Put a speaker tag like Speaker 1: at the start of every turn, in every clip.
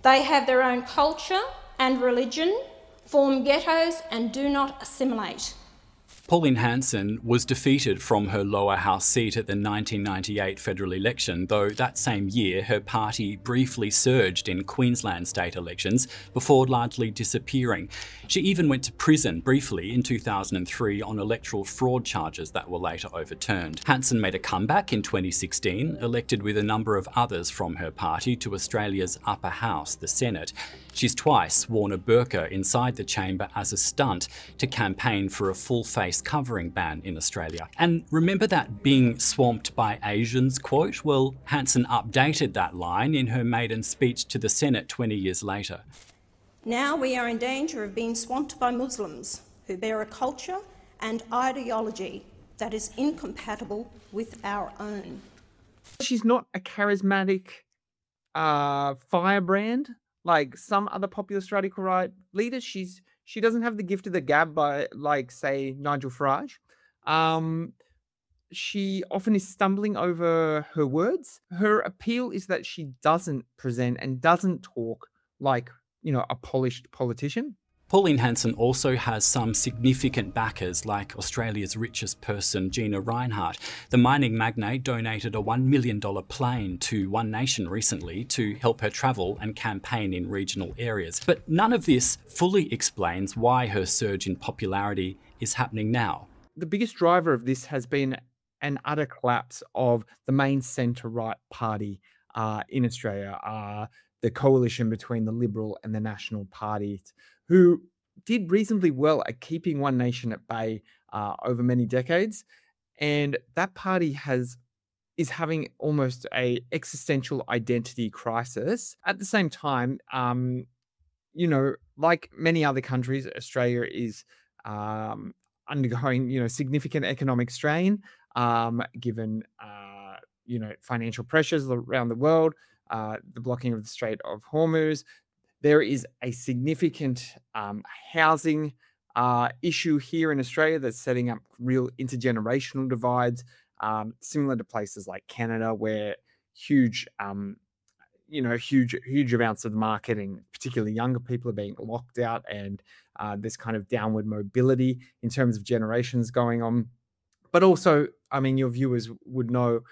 Speaker 1: They have their own culture and religion, form ghettos and do not assimilate.
Speaker 2: Pauline Hanson was defeated from her lower house seat at the 1998 federal election, though that same year her party briefly surged in Queensland state elections before largely disappearing. She even went to prison briefly in 2003 on electoral fraud charges that were later overturned. Hanson made a comeback in 2016, elected with a number of others from her party to Australia's upper house, the Senate. She's twice worn a burqa inside the chamber as a stunt to campaign for a full-face covering ban in Australia. And remember that "being swamped by Asians" quote? Well, Hanson updated that line in her maiden speech to the Senate 20 years later.
Speaker 1: Now we are in danger of being swamped by Muslims who bear a culture and ideology that is incompatible with our own.
Speaker 3: She's not a charismatic firebrand like some other populist radical right leaders. She doesn't have the gift of the gab by, like, say, Nigel Farage. She often is stumbling over her words. Her appeal is that she doesn't present and doesn't talk like, a polished politician.
Speaker 2: Pauline Hanson also has some significant backers, like Australia's richest person, Gina Rinehart. The mining magnate donated a $1 million plane to One Nation recently to help her travel and campaign in regional areas. But none of this fully explains why her surge in popularity is happening now.
Speaker 3: The biggest driver of this has been an utter collapse of the main centre-right party in Australia, the coalition between the Liberal and the National parties, who did reasonably well at keeping One Nation at bay over many decades. And that party is having almost a existential identity crisis. At the same time, like many other countries, Australia is undergoing, significant economic strain, given, financial pressures around the world, the blocking of the Strait of Hormuz. There is a significant housing issue here in Australia that's setting up real intergenerational divides, similar to places like Canada, where huge amounts of the market, and particularly younger people, are being locked out, and there's kind of downward mobility in terms of generations going on. But also, your viewers would know,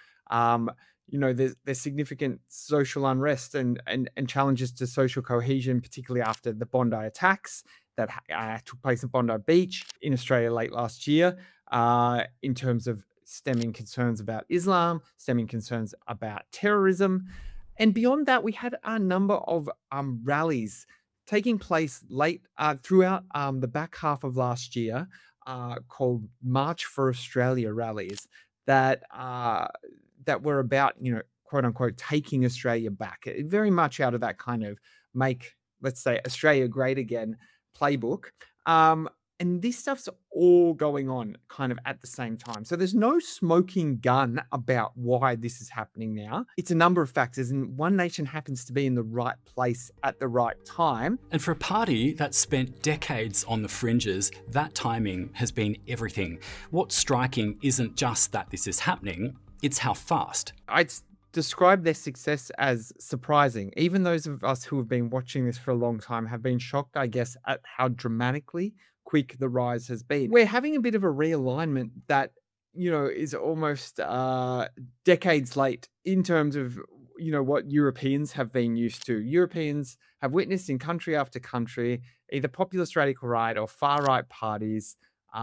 Speaker 3: there's significant social unrest and challenges to social cohesion, particularly after the Bondi attacks that took place at Bondi Beach in Australia late last year, in terms of stemming concerns about Islam, stemming concerns about terrorism. And beyond that, we had a number of rallies taking place late throughout the back half of last year, called March for Australia rallies that were about, quote unquote, taking Australia back, very much out of that kind of make, let's say, Australia great again playbook. And this stuff's all going on kind of at the same time. So there's no smoking gun about why this is happening now. It's a number of factors, and One Nation happens to be in the right place at the right time.
Speaker 2: And for a party that spent decades on the fringes, that timing has been everything. What's striking isn't just that this is happening, it's how fast.
Speaker 3: I'd describe their success as surprising. Even those of us who have been watching this for a long time have been shocked, I guess, at how dramatically quick the rise has been. We're having a bit of a realignment that, is almost decades late in terms of, what Europeans have been used to. Europeans have witnessed in country after country, either populist radical right or far right parties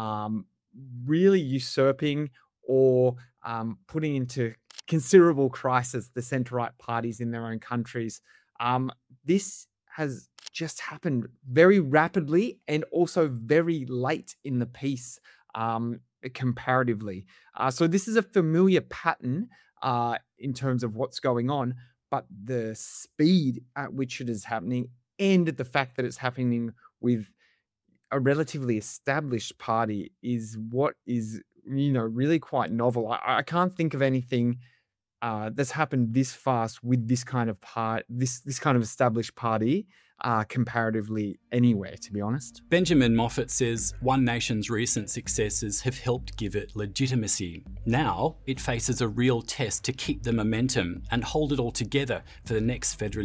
Speaker 3: really usurping or putting into considerable crisis the centre-right parties in their own countries. This has just happened very rapidly and also very late in the piece, comparatively. So this is a familiar pattern in terms of what's going on, but the speed at which it is happening and the fact that it's happening with a relatively established party is what is, really quite novel. I can't think of anything that's happened this fast with this kind of this kind of established party comparatively anywhere, to be honest.
Speaker 2: Benjamin Moffat says One Nation's recent successes have helped give it legitimacy. Now it faces a real test to keep the momentum and hold it all together for the next federal